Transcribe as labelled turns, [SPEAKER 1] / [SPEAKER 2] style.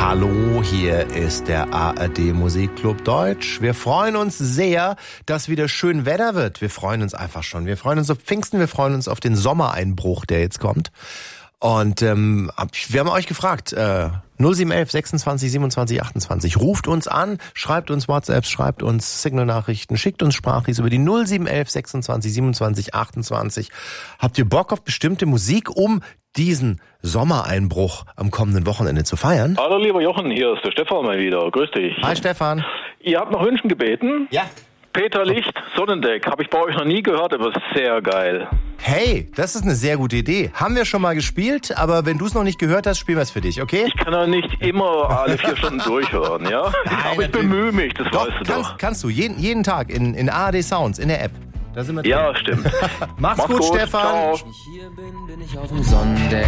[SPEAKER 1] Hallo, hier ist der ARD Musikclub Deutsch. Wir freuen uns sehr, dass wieder schön Wetter wird. Wir freuen uns einfach schon. Wir freuen uns auf Pfingsten, wir freuen uns auf den Sommereinbruch, der jetzt kommt. Und wir haben euch gefragt, 0711 26 27 28. Ruft uns an, schreibt uns WhatsApps, schreibt uns Signal-Nachrichten, schickt uns Sprachis über die 0711 26 27 28. Habt ihr Bock auf bestimmte Musik, um diesen Sommereinbruch am kommenden Wochenende zu feiern?
[SPEAKER 2] Hallo lieber Jochen, hier ist der Stefan mal wieder. Grüß dich.
[SPEAKER 1] Hi Stefan.
[SPEAKER 2] Ihr habt nach Wünschen gebeten?
[SPEAKER 1] Ja.
[SPEAKER 2] Peter Licht, Sonnendeck. Habe ich bei euch noch nie gehört, aber ist sehr geil.
[SPEAKER 1] Hey, das ist eine sehr gute Idee. Haben wir schon mal gespielt, aber wenn du es noch nicht gehört hast, spielen wir es für dich, okay?
[SPEAKER 2] Ich kann ja nicht immer alle 4 Stunden durchhören, ja?
[SPEAKER 1] Nein,
[SPEAKER 2] aber ich bemühe mich, das
[SPEAKER 1] doch,
[SPEAKER 2] weißt du doch.
[SPEAKER 1] Kannst du, jeden Tag in ARD Sounds, in der App. Da sind wir drin.
[SPEAKER 2] Ja, stimmt.
[SPEAKER 1] Mach's gut, Stefan.
[SPEAKER 2] Ciao.
[SPEAKER 3] Wenn ich hier bin, bin ich auf dem Sonnendeck.